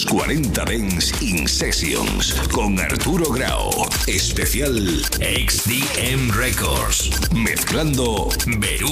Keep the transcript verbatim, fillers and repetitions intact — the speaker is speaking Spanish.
Los cuarenta Dance in Sessions con Arturo Grau. Especial X D M Records. Mezclando Berú.